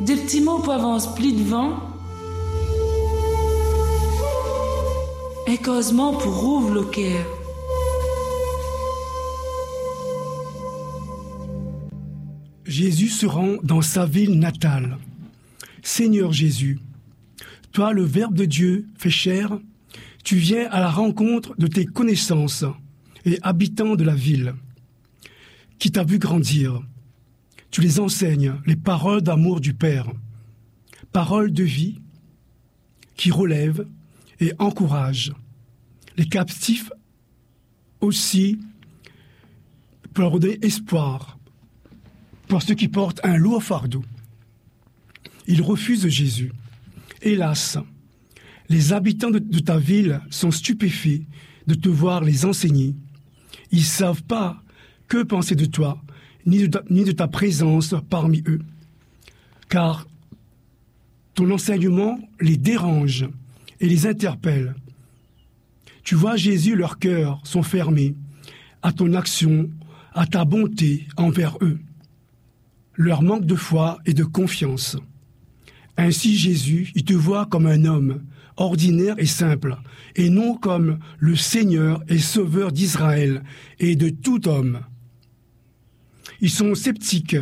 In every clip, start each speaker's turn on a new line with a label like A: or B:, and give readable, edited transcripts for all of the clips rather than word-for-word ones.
A: Des petits mots pour avance plus devant. Un causement pour ouvre le cœur.
B: Jésus se rend dans sa ville natale. Seigneur Jésus, toi le Verbe de Dieu fait chair, tu viens à la rencontre de tes connaissances et habitants de la ville, qui t'a vu grandir. Tu les enseignes les paroles d'amour du Père, paroles de vie qui relèvent et encouragent les captifs aussi pour leur donner espoir pour ceux qui portent un lourd fardeau. Ils refusent Jésus. Hélas, les habitants de ta ville sont stupéfaits de te voir les enseigner. Ils ne savent pas que penser de toi, ni de ta présence parmi eux. Car ton enseignement les dérange et les interpelle. Tu vois, Jésus, leurs cœurs sont fermés à ton action, à ta bonté envers eux. Leur manque de foi et de confiance. Ainsi, Jésus, il te voit comme un homme ordinaire et simple, et non comme le Seigneur et Sauveur d'Israël et de tout homme. Ils sont sceptiques.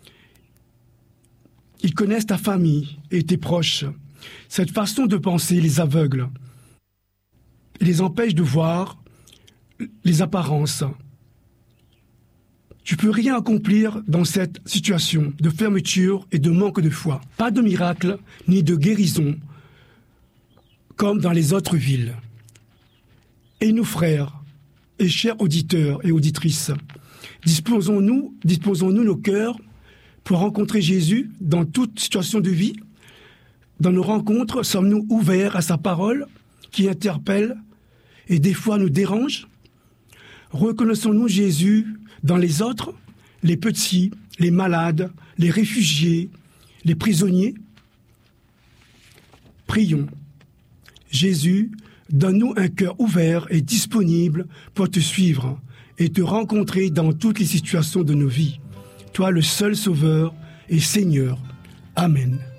B: Ils connaissent ta famille et tes proches. Cette façon de penser les aveugle et les empêche de voir les apparences. Tu peux rien accomplir dans cette situation de fermeture et de manque de foi. Pas de miracle ni de guérison comme dans les autres villes. Et nous, frères et chers auditeurs et auditrices, disposons-nous nos cœurs pour rencontrer Jésus dans toute situation de vie. Dans nos rencontres, sommes-nous ouverts à sa parole qui interpelle et des fois nous dérange? Reconnaissons-nous Jésus dans les autres, les petits, les malades, les réfugiés, les prisonniers? Prions. Jésus, donne-nous un cœur ouvert et disponible pour te suivre et te rencontrer dans toutes les situations de nos vies. Toi, le seul Sauveur et Seigneur. Amen.